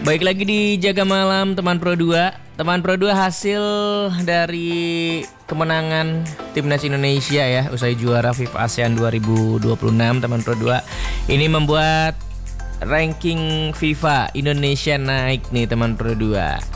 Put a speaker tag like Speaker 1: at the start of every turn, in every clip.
Speaker 1: Baik lagi di Jaga Malam teman Pro 2. Teman Pro 2, hasil dari kemenangan Timnas Indonesia ya usai juara FIFA ASEAN 2026 teman Pro 2. Ini membuat ranking FIFA Indonesia naik nih teman Pro 2.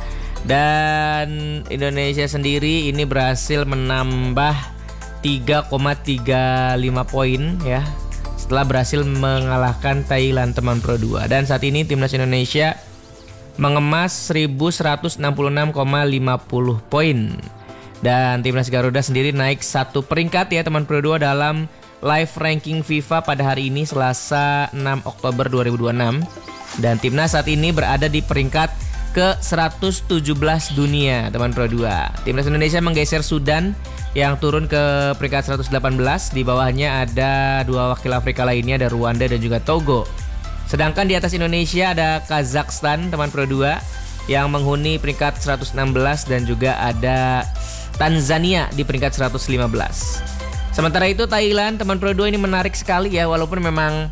Speaker 1: Dan Indonesia sendiri ini berhasil menambah 3,35 poin ya setelah berhasil mengalahkan Thailand teman Pro 2. Dan saat ini Timnas Indonesia mengemas 1166,50 poin. Dan Timnas Garuda sendiri naik satu peringkat ya teman Pro 2 dalam live ranking FIFA pada hari ini Selasa 6 Oktober 2026. Dan Timnas saat ini berada di peringkat ke 117 dunia teman Pro 2. Timnas Indonesia menggeser Sudan yang turun ke peringkat 118. Di bawahnya ada dua wakil Afrika lainnya, ada Rwanda dan juga Togo. Sedangkan di atas Indonesia ada Kazakhstan teman Pro 2 yang menghuni peringkat 116 dan juga ada Tanzania di peringkat 115. Sementara itu Thailand teman Pro 2 ini menarik sekali ya, walaupun memang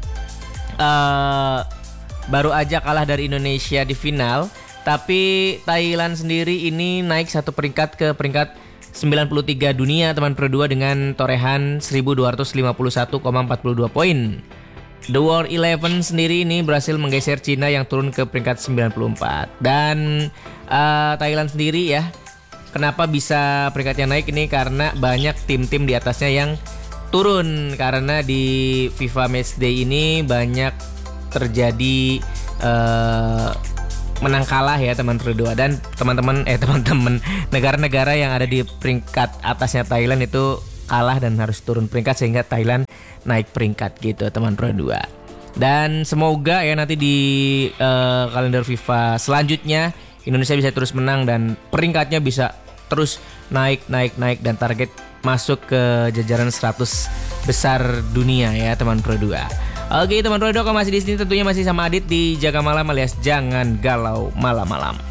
Speaker 1: baru aja kalah dari Indonesia di final, tapi Thailand sendiri ini naik satu peringkat ke peringkat 93 dunia teman Pro 2 dengan torehan 1251,42 poin. The World 11 sendiri ini berhasil menggeser Cina yang turun ke peringkat 94. Dan Thailand sendiri ya, kenapa bisa peringkatnya naik ini karena banyak tim-tim di atasnya yang turun. Karena di FIFA Matchday ini banyak terjadi menang kalah ya teman Pro 2. Dan teman-teman negara-negara yang ada di peringkat atasnya Thailand itu kalah dan harus turun peringkat sehingga Thailand naik peringkat gitu teman Pro 2. Dan semoga ya nanti di kalender FIFA selanjutnya Indonesia bisa terus menang dan peringkatnya bisa terus naik dan target masuk ke jajaran 100 besar dunia ya teman Pro 2. Oke teman Pro 2, kalau masih di sini tentunya masih sama Adit di Jaga Malam alias Jangan Galau Malam-Malam.